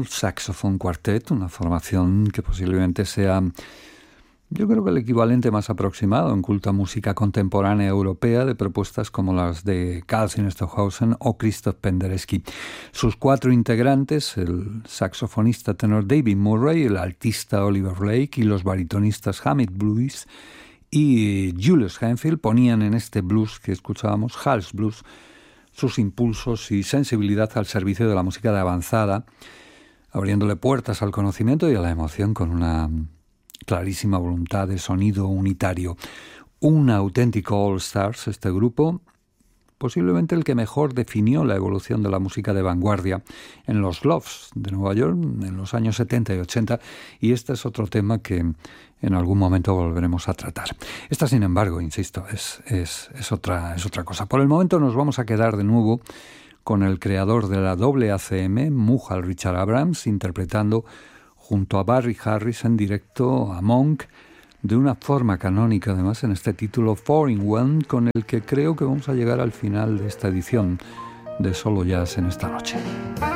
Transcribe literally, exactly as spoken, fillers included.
Small Saxophone Quartet, una formación que posiblemente sea, yo creo que el equivalente más aproximado en culta música contemporánea europea de propuestas como las de Carl Stockhausen o Christoph Penderecki. Sus cuatro integrantes, el saxofonista tenor David Murray, el altista Oliver Lake y los baritonistas Hamid Blues y Julius Henfield, ponían en este blues que escuchábamos, Hals Blues, sus impulsos y sensibilidad al servicio de la música de avanzada, abriéndole puertas al conocimiento y a la emoción con una clarísima voluntad de sonido unitario. Un auténtico all-stars este grupo, posiblemente el que mejor definió la evolución de la música de vanguardia en los lofts de Nueva York en los años setenta y ochenta, y este es otro tema que en algún momento volveremos a tratar. Esta, sin embargo, insisto, es, es, es, otra, es otra cosa. Por el momento nos vamos a quedar de nuevo con el creador de la doble A C M, Mughal Richard Abrams, interpretando junto a Barry Harris en directo a Monk, de una forma canónica además en este título four in one, con el que creo que vamos a llegar al final de esta edición de Solo Jazz en esta noche.